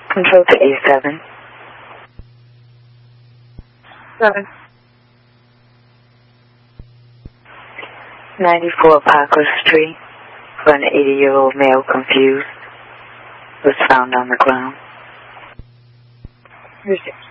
Control to A7. 7. 94 Parker Street, where an 80-year-old male confused was found on the ground. Your 6.